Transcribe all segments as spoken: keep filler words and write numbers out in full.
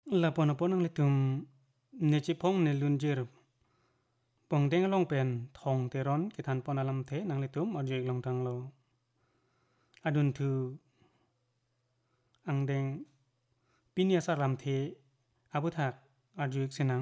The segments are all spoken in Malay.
la pon pon ang litum ne chi phong ne lun jir pong deng long pen thong te ron ki than pon alam the nang litum or jik long tang lo adun thu ang deng pinia saram the abuthak arjuk sinang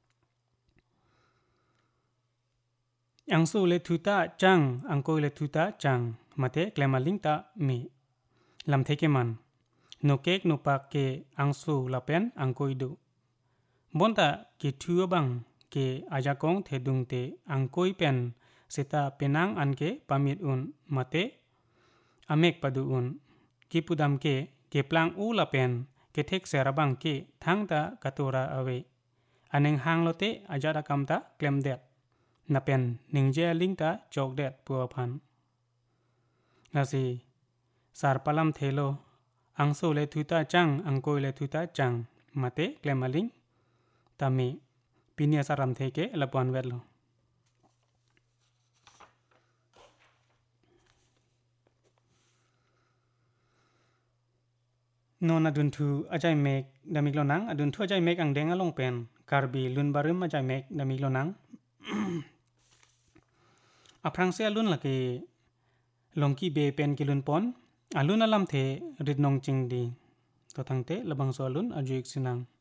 ang su le thuta chang ang ko le thuta chang mate klemaling ta mi lam the ke man no kek no pak ke ang su la pen ang ko du bonta ke thuo bang ke ajakong the dung te ang koi pen seta penang an ke pamit un mate amek padu un ki pudam ke ke plang u la pen ke thek serabang ke thang ta katura awe aneng hang lote ajara kamta klem det na pen ningje ling ta chok det pu phan lasi sar palam thelo ang so le thuta chang ang koi le thuta chang mate klemaling tami pinia saram the ke lapuan wetlo non adun thu ajai mek damik lonang adun thu ajai mek ang deng along pen karbi lun barum ajai mek damik lonang aprang se alun laki longki be pen kilun pon alun alam the rit nong ching di to thangte labang so alun ajuik sinang